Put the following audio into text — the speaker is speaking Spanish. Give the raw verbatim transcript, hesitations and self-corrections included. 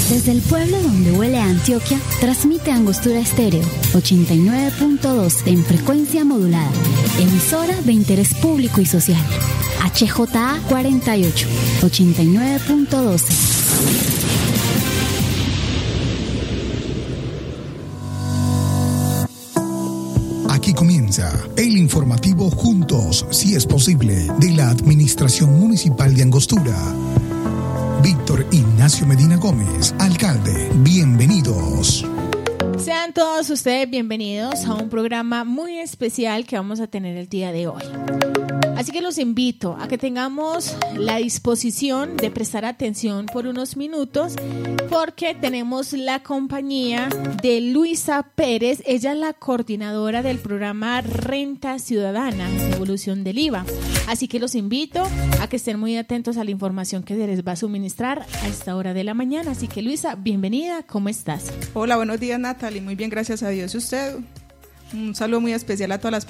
Desde el pueblo donde huele a Antioquia, transmite Angostura Estéreo, ochenta y nueve punto dos en frecuencia modulada, emisora de interés público y social. H J A cuarenta y ocho, ochenta y nueve punto doce. Aquí comienza el informativo Juntos, si es posible, de la Administración Municipal de Angostura. Víctor Ignacio Medina Gómez, alcalde, bienvenidos. Sean todos ustedes bienvenidos a un programa muy especial que vamos a tener el día de hoy. Así que los invito a que tengamos la disposición de prestar atención por unos minutos porque tenemos la compañía de Luisa Pérez. Ella es la coordinadora del programa Renta Ciudadana, devolución del I V A. Así que los invito a que estén muy atentos a la información que se les va a suministrar a esta hora de la mañana. Así que Luisa, bienvenida, ¿cómo estás? Hola, buenos días Natalie, muy bien, gracias a Dios. ¿Y usted? Un saludo muy especial a todas las